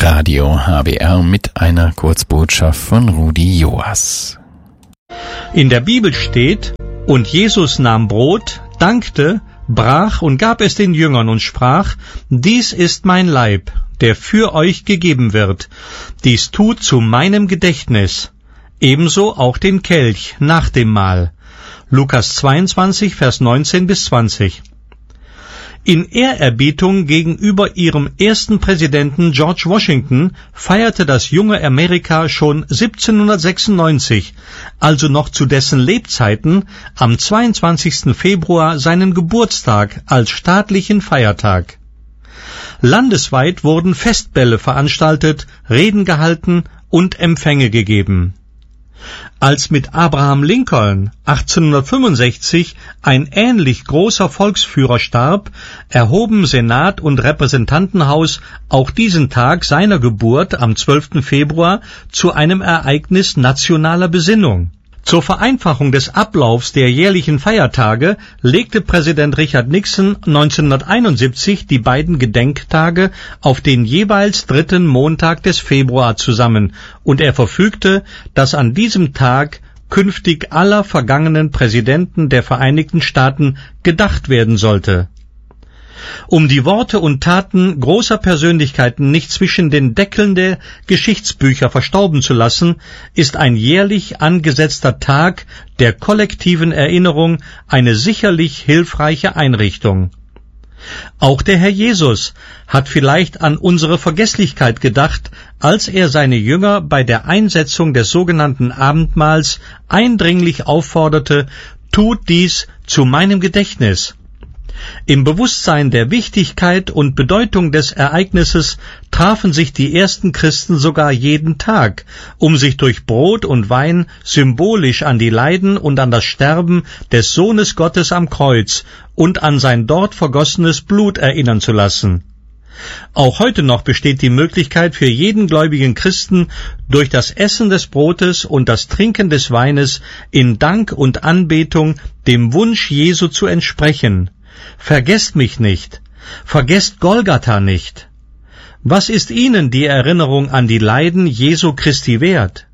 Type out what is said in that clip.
Radio HBR mit einer Kurzbotschaft von Rudi Joas. In der Bibel steht: Und Jesus nahm Brot, dankte, brach und gab es den Jüngern und sprach: Dies ist mein Leib, der für euch gegeben wird. Dies tut zu meinem Gedächtnis. Ebenso auch den Kelch nach dem Mahl. Lukas 22, Vers 19 bis 20. In Ehrerbietung gegenüber ihrem ersten Präsidenten George Washington feierte das junge Amerika schon 1796, also noch zu dessen Lebzeiten, am 22. Februar seinen Geburtstag als staatlichen Feiertag. Landesweit wurden Festbälle veranstaltet, Reden gehalten und Empfänge gegeben. Als mit Abraham Lincoln 1865 ein ähnlich großer Volksführer starb, erhoben Senat und Repräsentantenhaus auch diesen Tag seiner Geburt am 12. Februar zu einem Ereignis nationaler Besinnung. Zur Vereinfachung des Ablaufs der jährlichen Feiertage legte Präsident Richard Nixon 1971 die beiden Gedenktage auf den jeweils 3. Montag des Februar zusammen, und er verfügte, dass an diesem Tag künftig aller vergangenen Präsidenten der Vereinigten Staaten gedacht werden sollte. Um die Worte und Taten großer Persönlichkeiten nicht zwischen den Deckeln der Geschichtsbücher verstorben zu lassen, ist ein jährlich angesetzter Tag der kollektiven Erinnerung eine sicherlich hilfreiche Einrichtung. Auch der Herr Jesus hat vielleicht an unsere Vergesslichkeit gedacht, als er seine Jünger bei der Einsetzung des sogenannten Abendmahls eindringlich aufforderte: Tut dies zu meinem Gedächtnis. Im Bewusstsein der Wichtigkeit und Bedeutung des Ereignisses trafen sich die ersten Christen sogar jeden Tag, um sich durch Brot und Wein symbolisch an die Leiden und an das Sterben des Sohnes Gottes am Kreuz und an sein dort vergossenes Blut erinnern zu lassen. Auch heute noch besteht die Möglichkeit für jeden gläubigen Christen, durch das Essen des Brotes und das Trinken des Weines in Dank und Anbetung dem Wunsch Jesu zu entsprechen: Vergesst mich nicht, vergesst Golgatha nicht. Was ist Ihnen die Erinnerung an die Leiden Jesu Christi wert?